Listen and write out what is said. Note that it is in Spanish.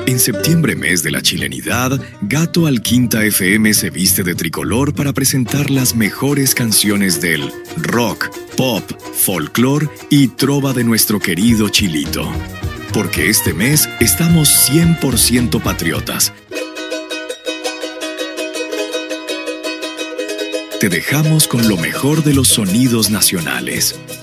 En septiembre, mes de la chilenidad, Gato Alquinta FM se viste de tricolor para presentar las mejores canciones del rock, pop, folclor y trova de nuestro querido Chilito. Porque este mes estamos 100% patriotas. Te dejamos con lo mejor de los sonidos nacionales.